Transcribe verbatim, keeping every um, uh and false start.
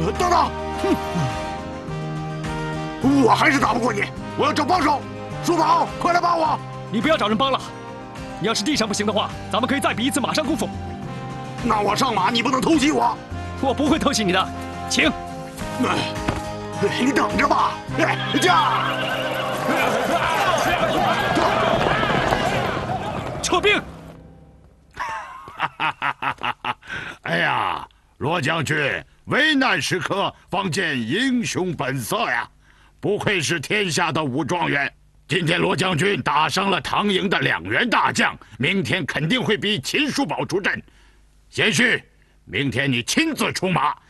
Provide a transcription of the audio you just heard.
等等，哼，我还是打不过你，我要找帮手。书房，快来帮我！ 你不要找人帮了，你要是地上不行的话，咱们可以再比一次马上功夫。 那我上马，你不能偷袭我。 我不会偷袭你的，请。 你等着吧，驾！ 撤兵！ 哎呀，罗将军，危难时刻方见英雄本色呀！不愧是天下的武状元。今天罗将军打伤了唐营的两员大将，明天肯定会逼秦叔宝出阵。贤婿，明天你亲自出马，